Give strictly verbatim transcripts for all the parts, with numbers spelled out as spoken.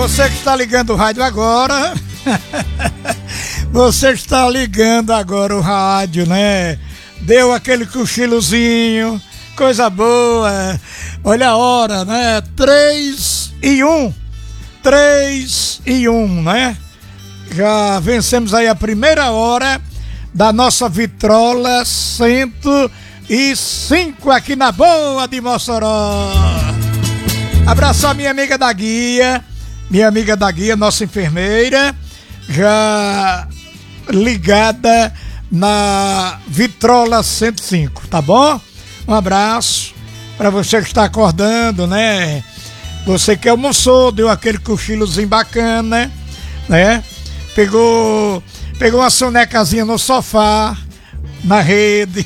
Você que está ligando o rádio agora, você está ligando agora o rádio, né? Deu aquele cochilozinho, coisa boa. Olha a hora, né? Três e um. Três e um, né? Já vencemos aí a primeira hora da nossa vitrola cento e cinco aqui na Boa de Mossoró. Abraçar minha amiga da guia, minha amiga da guia, nossa enfermeira, já ligada na vitrola cento e cinco, tá bom? Um abraço para você que está acordando, né? Você que almoçou, deu aquele cochilozinho bacana, né? Pegou, pegou uma sonecazinha no sofá, na rede.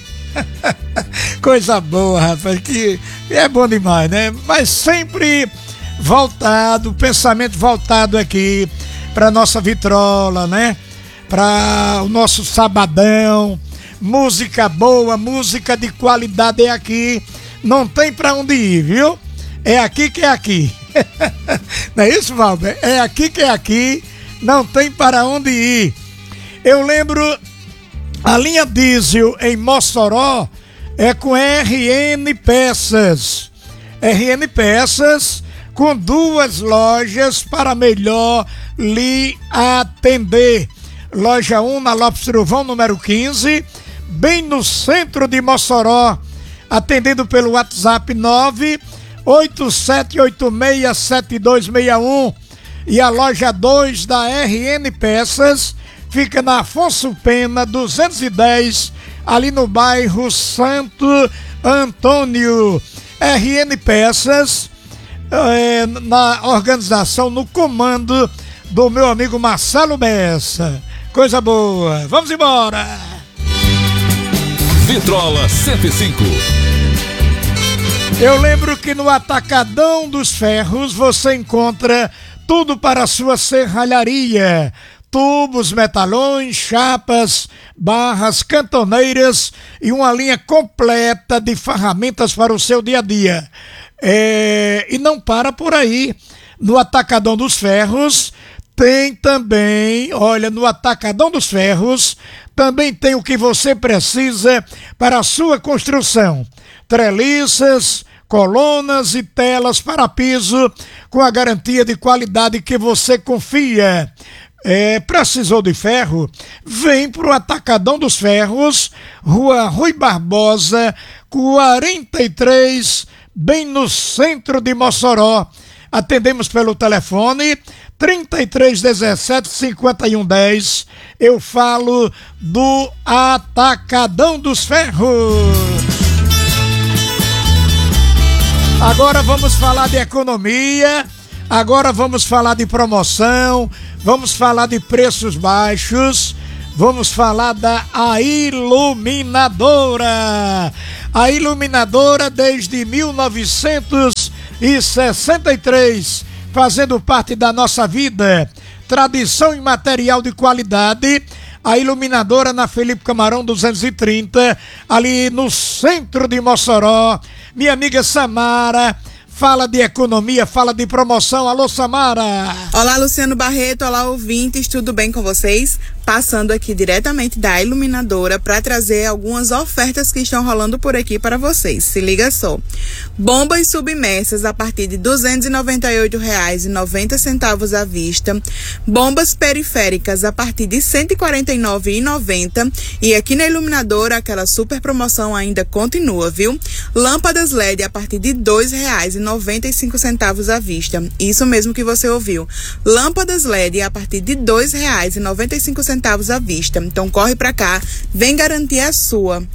Coisa boa, rapaz, que é bom demais, né? Mas sempre voltado, pensamento voltado aqui para nossa vitrola, né? Para o nosso sabadão, música boa, música de qualidade é aqui, não tem para onde ir, viu? É aqui que é aqui. Não é isso, Valber? É aqui que é aqui, não tem para onde ir. Eu lembro, a linha diesel em Mossoró é com R N Peças. R N Peças com duas lojas para melhor lhe atender. Loja um na Lopes Trovão, número quinze, bem no centro de Mossoró, atendido pelo WhatsApp nove oito sete oito seis sete dois seis um. E a loja dois da R N Peças fica na Afonso Pena duzentos e dez, ali no bairro Santo Antônio. R N Peças, é, na organização, no comando do meu amigo Marcelo Bessa. Coisa boa, vamos embora! Vitrola cento e cinco. Eu lembro que no Atacadão dos Ferros você encontra tudo para a sua serralharia: tubos, metalões, chapas, barras, cantoneiras e uma linha completa de ferramentas para o seu dia a dia. É... E não para por aí. No Atacadão dos Ferros tem também, olha, no Atacadão dos Ferros também tem o que você precisa para a sua construção: treliças, colunas e telas para piso com a garantia de qualidade que você confia. É, precisou de ferro? Vem pro Atacadão dos Ferros, Rua Rui Barbosa, quarenta e três, bem no centro de Mossoró. Atendemos pelo telefone trinta e três dezessete cinquenta e um dez. Eu falo do Atacadão dos Ferros. Agora vamos falar de economia, agora vamos falar de promoção, vamos falar de preços baixos, vamos falar da A Iluminadora. A Iluminadora desde mil novecentos e sessenta e três, fazendo parte da nossa vida, tradição e material de qualidade. A Iluminadora na Felipe Camarão duzentos e trinta, ali no centro de Mossoró. Minha amiga Samara fala de economia, fala de promoção. Alô, Samara! Olá, Luciano Barreto, olá, ouvintes, tudo bem com vocês? Passando aqui diretamente da Iluminadora para trazer algumas ofertas que estão rolando por aqui para vocês. Se liga só. Bombas submersas a partir de duzentos e noventa e oito reais e noventa centavos à vista. Bombas periféricas a partir de cento e quarenta e nove reais e noventa centavos. E aqui na Iluminadora aquela super promoção ainda continua, viu? Lâmpadas L E D a partir de dois reais e noventa e cinco centavos à vista. Isso mesmo que você ouviu. Lâmpadas L E D a partir de dois reais e noventa e cinco centavos à vista. Então corre pra cá, vem garantir a sua.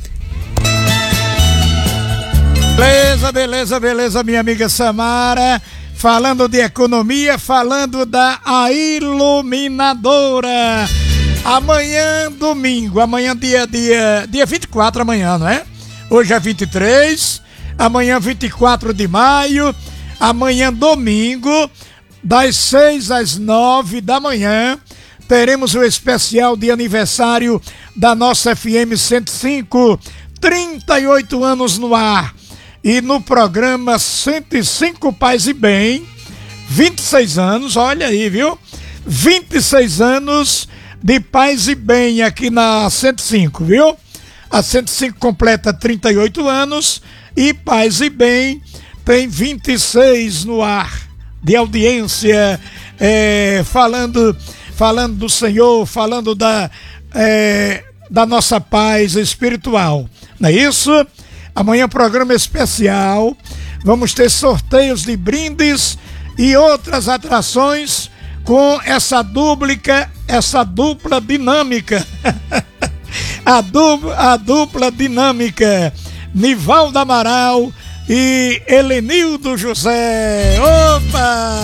Beleza, beleza, beleza, minha amiga Samara. Falando de economia, falando da A Iluminadora. Amanhã, domingo, amanhã dia, dia, dia vinte e quatro, amanhã, não é? Hoje é vinte e três, amanhã vinte e quatro de maio, amanhã domingo, das seis às nove da manhã, teremos o especial de aniversário da nossa F M cento e cinco, trinta e oito anos no ar. E no programa cento e cinco Paz e Bem, vinte e seis anos, olha aí, viu? vinte e seis anos de paz e bem aqui na cento e cinco, viu? A cento e cinco completa trinta e oito anos e paz e bem tem vinte e seis no ar de audiência, é, falando, falando do Senhor, falando da, é, da nossa paz espiritual. Não é isso? Amanhã programa especial, vamos ter sorteios de brindes e outras atrações com essa dúplica, essa dupla dinâmica. a, dupla, a dupla dinâmica, Nivaldo Amaral e Helenildo José. Opa!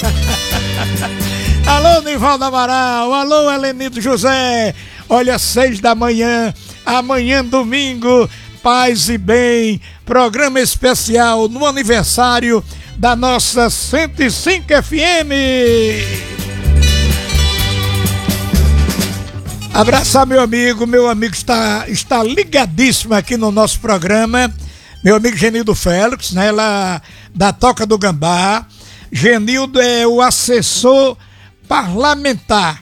Alô, Nivaldo Amaral, alô, Helenildo José. Olha, seis da manhã, amanhã domingo, paz e bem, programa especial no aniversário da nossa cento e cinco F M. Abraçar meu amigo, meu amigo está, está ligadíssimo aqui no nosso programa, meu amigo Genildo Félix, né, lá da Toca do Gambá. Genildo é o assessor parlamentar,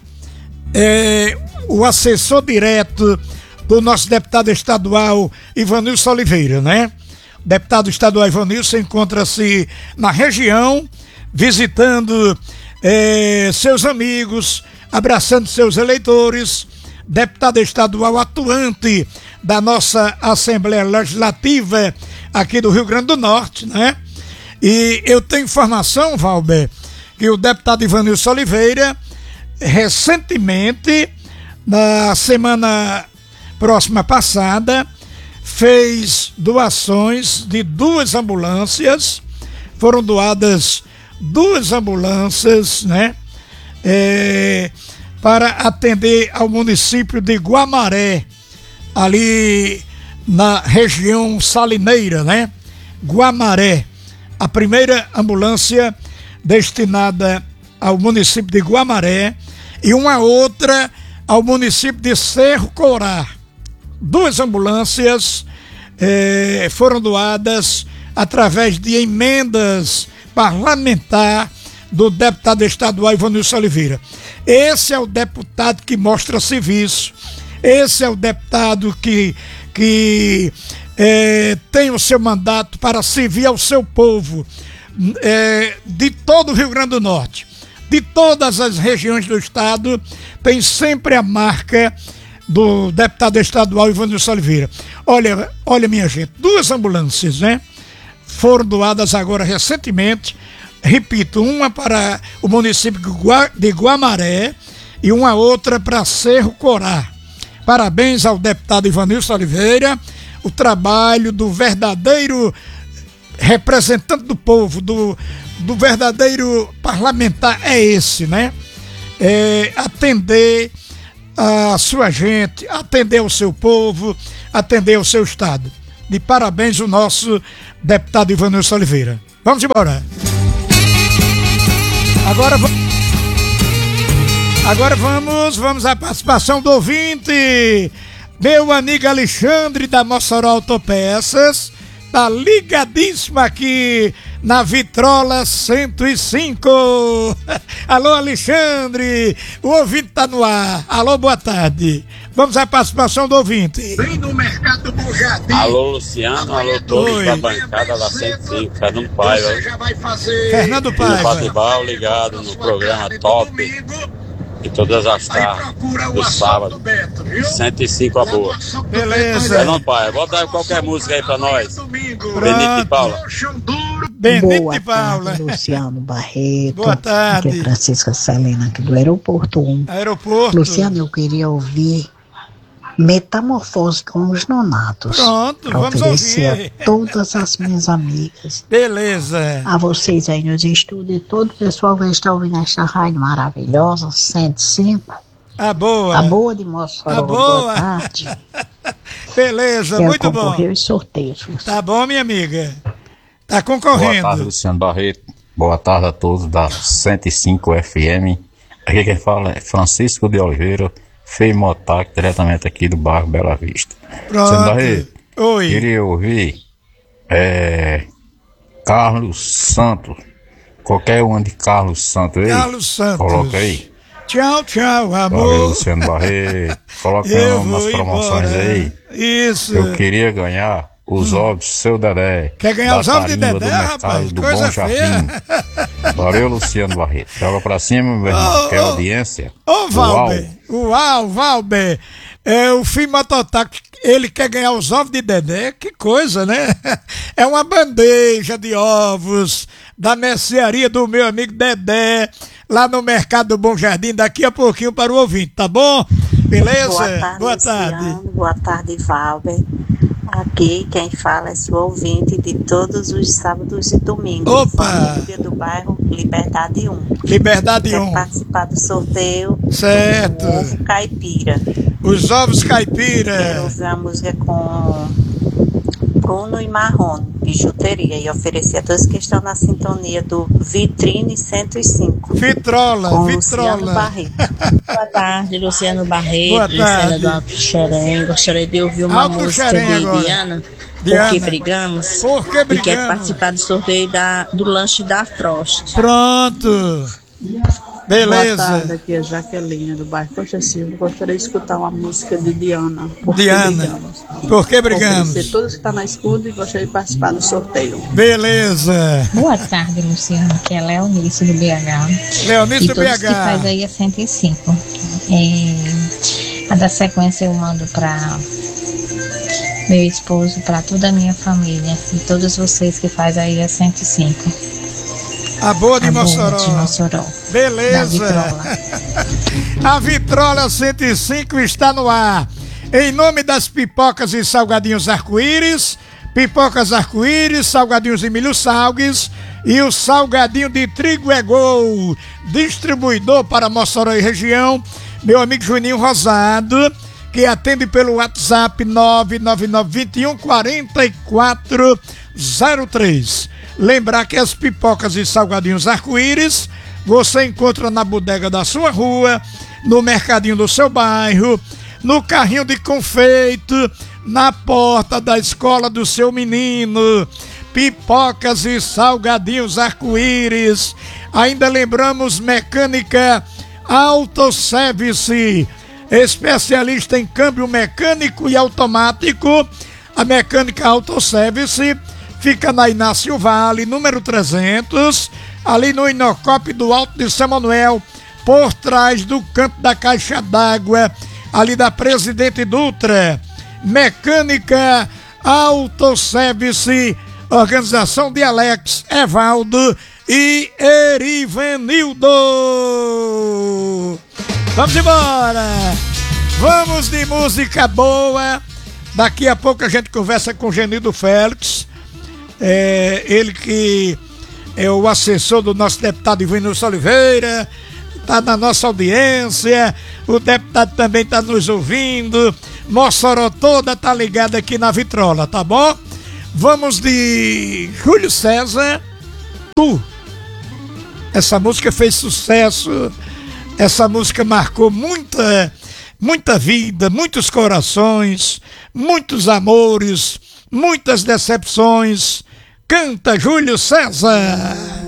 é o assessor direto do nosso deputado estadual Ivanilson Oliveira, né? O deputado estadual Ivanilson encontra-se na região, visitando é, seus amigos, abraçando seus eleitores. Deputado estadual atuante da nossa Assembleia Legislativa aqui do Rio Grande do Norte, né? E eu tenho informação, Valber, que o deputado Ivanilson Oliveira, recentemente, na semana próxima passada, fez doações de duas ambulâncias, foram doadas duas ambulâncias, né? É, para atender ao município de Guamaré, ali na região salineira, né? Guamaré, a primeira ambulância destinada ao município de Guamaré e uma outra ao município de Cerro Corá. Duas ambulâncias eh, foram doadas através de emendas parlamentar do deputado estadual Ivanilson Oliveira. Esse é o deputado que mostra serviço, esse é o deputado que, que é, tem o seu mandato para servir ao seu povo, é, de todo o Rio Grande do Norte, de todas as regiões do estado, tem sempre a marca do deputado estadual Ivanilson Oliveira. Olha, olha minha gente, duas ambulâncias, né? Foram doadas agora recentemente. Repito, uma para o município de Guamaré e uma outra para Cerro Corá. Parabéns ao deputado Ivanilson Oliveira, o trabalho do verdadeiro representante do povo, do, do verdadeiro parlamentar é esse, né? É atender a sua gente, atender o seu povo, atender o seu estado. De parabéns o nosso deputado Ivanilson Oliveira. Vamos embora. Agora, agora vamos, vamos à participação do ouvinte, meu amigo Alexandre da Mossoró Autopeças, tá ligadíssimo aqui na Vitrola cento e cinco. Alô, Alexandre, o ouvinte tá no ar. Alô, boa tarde. Vamos à participação do ouvinte. Vem no Mercado do Jardim. Alô, Luciano, alô, todos da bancada da cento e cinco, Fernando Paiva. Fernando Paiva. Patibal ligado no programa Top. E todas as tardes do sábado, cento e cinco a boa. Beleza. Fernando Paiva, bota qualquer música aí pra nós. Benito e Paula. Benito Boa e Paula. tarde, Luciano Barreto. Boa tarde. Aqui é Francisca Selena, aqui do Aeroporto um. Aeroporto. Luciano, eu queria ouvir Metamorfose com os Nonatos. Pronto, pra vamos oferecer ouvir. a todas as minhas amigas. Beleza. A vocês aí nos estúdios e todo o pessoal que está ouvindo esta rádio maravilhosa, cento e cinco. A boa. A boa de Mossoró. A boa. Boa tarde. Beleza, Quero muito bom. concorrer aos sorteios. Tá bom, minha amiga. Tá Boa concorrendo. tarde, Luciano Barreto. Boa tarde a todos da cento e cinco F M. Aqui quem fala é Francisco de Oliveira, Feio Motac, diretamente aqui do bairro Bela Vista. Luciano Barreto, Pronto. Oi. queria ouvir é, Carlos Santos, qualquer uma de Carlos Santos aí. Carlos Santos. Coloca aí. Tchau, tchau, amor. Valeu, Luciano Barreto. Coloca meu nome nas promoções embora. aí. Isso. Eu queria ganhar os hum. ovos do seu Dedé. Quer ganhar os ovos de Dedé, do mercado, rapaz? do Coisa Bom Jardim. Valeu, Luciano Barreto. Joga pra cima, meu irmão. Oh, Quer oh. audiência? Ô, Valber. Uau, Valber. É, o filho Mototaco, ele quer ganhar os ovos de Dedé. Que coisa, né? É uma bandeja de ovos da mercearia do meu amigo Dedé, lá no mercado do Bom Jardim, daqui a pouquinho para o ouvinte, tá bom? Beleza? Boa tarde, Boa tarde. Luciano. Boa tarde, Valber. Aqui quem fala é sua ouvinte de todos os sábados e domingos. Opa! Família do bairro Liberdade um. Liberdade um. Quer participar do sorteio. Certo. Do ovo caipira. Os ovos caipira. Quero ouvir a música com Bruno e Marrone, bijuteria, e oferecer a todos que estão na sintonia do Vitrine cento e cinco. Vitrola, com Vitrola. Luciano Barreto. Boa tarde, Luciano Barreto. Boa tarde. Luciana do Alto Xerém. Gostaria de ouvir uma Alto música Xerém de agora. Diana, Diana. Por que brigamos? Por que brigamos? E quer participar do sorteio da, do lanche da Frost. Pronto. Beleza. Boa tarde, aqui é a Jaqueline do bairro Costa Silva. Gostaria de escutar uma música de Diana. Por Diana, que brigamos? por que brigamos? Oferecer todos que estão na escuta e gostaria de participar do sorteio. Beleza. Boa tarde, Luciano, que é Leonice do B H. Leonice do B H. E todos que faz aí é cento e cinco. É, a da sequência eu mando para meu esposo, para toda a minha família e todos vocês que faz aí é cento e cinco. A boa de a Mossoró. Boa de Mossoró. Beleza. Vitrola. A Vitrola cento e cinco está no ar. Em nome das pipocas e salgadinhos arco-íris, pipocas arco-íris, salgadinhos de milho salgues e o salgadinho de trigo é gol. Distribuidor para Mossoró e região, meu amigo Juninho Rosado, que atende pelo WhatsApp nove nove nove dois um quatro quatro zero três. Lembrar que as pipocas e salgadinhos arco-íris você encontra na bodega da sua rua, no mercadinho do seu bairro, no carrinho de confeito, na porta da escola do seu menino. Pipocas e salgadinhos arco-íris. Ainda lembramos Mecânica Autoservice, especialista em câmbio mecânico e automático. A Mecânica Autoservice fica na Inácio Vale, número trezentos, ali no Inocop do Alto de São Manuel, por trás do campo da Caixa d'Água, ali da Presidente Dutra. Mecânica Autoservice, organização de Alex, Evaldo e Erivenildo. Vamos embora! Vamos de música boa. Daqui a pouco a gente conversa com o Genildo Félix. É, ele que é o assessor do nosso deputado Ivanilson Oliveira, está na nossa audiência, o deputado também está nos ouvindo, Mossoró toda tá ligada aqui na Vitrola, tá bom? Vamos de Júlio César, Tu. Essa música fez sucesso, essa música marcou muita, muita vida, muitos corações, muitos amores, muitas decepções. Canta Júlio César.